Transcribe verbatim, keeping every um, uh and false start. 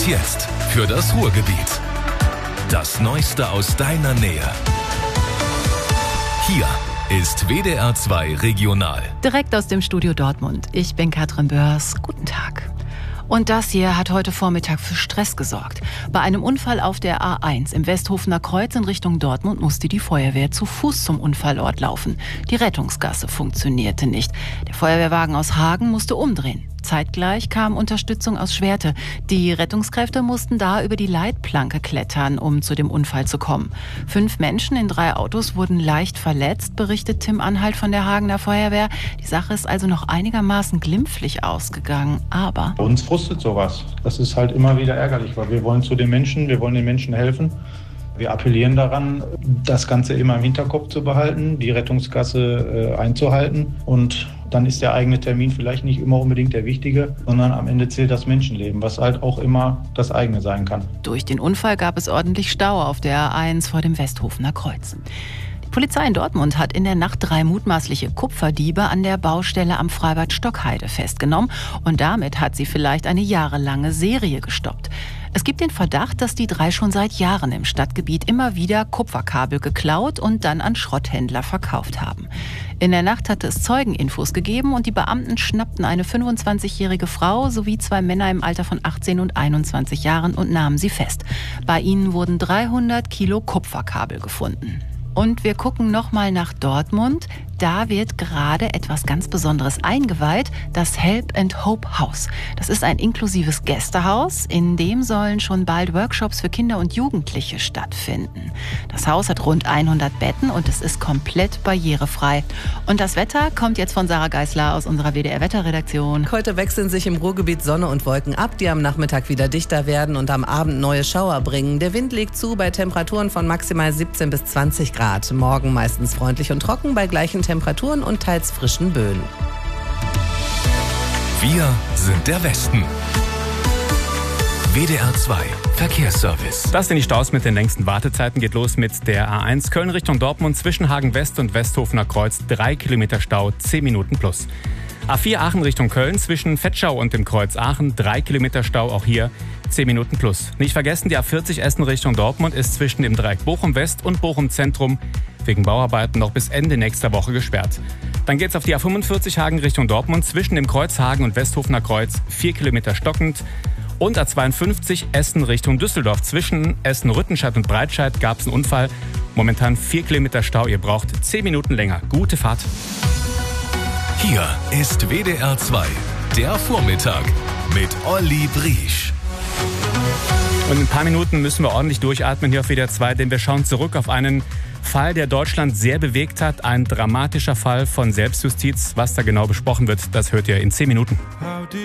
jetzt für das Ruhrgebiet. Das Neueste aus deiner Nähe. Hier ist W D R zwei Regional. Direkt aus dem Studio Dortmund. Ich bin Katrin Börs. Guten Tag. Und das hier hat heute Vormittag für Stress gesorgt. Bei einem Unfall auf der A eins im Westhofener Kreuz in Richtung Dortmund musste die Feuerwehr zu Fuß zum Unfallort laufen. Die Rettungsgasse funktionierte nicht. Der Feuerwehrwagen aus Hagen musste umdrehen. Zeitgleich kam Unterstützung aus Schwerte. Die Rettungskräfte mussten da über die Leitplanke klettern, um zu dem Unfall zu kommen. Fünf Menschen in drei Autos wurden leicht verletzt, berichtet Tim Anhalt von der Hagener Feuerwehr. Die Sache ist also noch einigermaßen glimpflich ausgegangen, aber... Uns frustet sowas. Das ist halt immer wieder ärgerlich, weil wir wollen zu den Menschen, wir wollen den Menschen helfen. Wir appellieren daran, das Ganze immer im Hinterkopf zu behalten, die Rettungsgasse äh, einzuhalten, und dann ist der eigene Termin vielleicht nicht immer unbedingt der wichtige, sondern am Ende zählt das Menschenleben, was halt auch immer das eigene sein kann. Durch den Unfall gab es ordentlich Stau auf der A eins vor dem Westhofener Kreuz. Die Polizei in Dortmund hat in der Nacht drei mutmaßliche Kupferdiebe an der Baustelle am Freibad Stockheide festgenommen, und damit hat sie vielleicht eine jahrelange Serie gestoppt. Es gibt den Verdacht, dass die drei schon seit Jahren im Stadtgebiet immer wieder Kupferkabel geklaut und dann an Schrotthändler verkauft haben. In der Nacht hatte es Zeugeninfos gegeben und die Beamten schnappten eine fünfundzwanzigjährige Frau sowie zwei Männer im Alter von achtzehn und einundzwanzig Jahren und nahmen sie fest. Bei ihnen wurden dreihundert Kilo Kupferkabel gefunden. Und wir gucken nochmal nach Dortmund. Da wird gerade etwas ganz Besonderes eingeweiht, das Help and Hope Haus. Das ist ein inklusives Gästehaus, in dem sollen schon bald Workshops für Kinder und Jugendliche stattfinden. Das Haus hat rund hundert Betten und es ist komplett barrierefrei. Und das Wetter kommt jetzt von Sarah Geisler aus unserer W D R-Wetterredaktion. Heute wechseln sich im Ruhrgebiet Sonne und Wolken ab, die am Nachmittag wieder dichter werden und am Abend neue Schauer bringen. Der Wind legt zu bei Temperaturen von maximal siebzehn bis zwanzig Grad. Morgen meistens freundlich und trocken bei gleichen Temperaturen und teils frischen Böen. Wir sind der Westen. W D R zwei Verkehrsservice. Das sind die Staus mit den längsten Wartezeiten. Geht los mit der A eins Köln Richtung Dortmund zwischen Hagen West und Westhofener Kreuz. Drei Kilometer Stau, zehn Minuten plus. A vier Aachen Richtung Köln zwischen Vetschau und dem Kreuz Aachen. Drei Kilometer Stau, auch hier zehn Minuten plus. Nicht vergessen, die A vierzig Essen Richtung Dortmund ist zwischen dem Dreieck Bochum West und Bochum Zentrum wegen Bauarbeiten noch bis Ende nächster Woche gesperrt. Dann geht's auf die A fünfundvierzig Hagen Richtung Dortmund zwischen dem Kreuz Hagen und Westhofener Kreuz. Vier Kilometer stockend. Und A zweiundfünfzig Essen Richtung Düsseldorf. Zwischen Essen-Rüttenscheid und Breitscheid gab es einen Unfall. Momentan vier Kilometer Stau. Ihr braucht zehn Minuten länger. Gute Fahrt. Hier ist W D R zwei, der Vormittag mit Olli Briesch. Und in ein paar Minuten müssen wir ordentlich durchatmen hier auf W D R zwei, denn wir schauen zurück auf einen Fall, der Deutschland sehr bewegt hat. Ein dramatischer Fall von Selbstjustiz. Was da genau besprochen wird, das hört ihr in zehn Minuten.